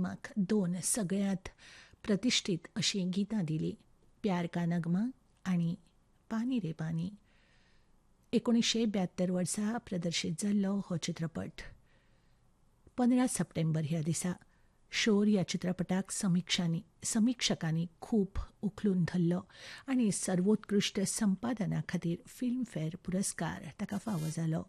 सिनेमाक 2 सगळ्यांत प्रतिश्ठीत अशीं गितां दिलीं, प्यार का नगमा आनी पानी रे पानी. 1972 वर्सा प्रदर्शीत जाल्लो हो चित्रपट 15 सप्टेंबर ह्या दिसा शोर ह्या चित्रपटाक समिक्षकांनी खूब उखलून धरलो आनी सर्वोत्कृश्ट संपादना खातीर फिल्मफेअर पुरस्कार ताका फावो जालो.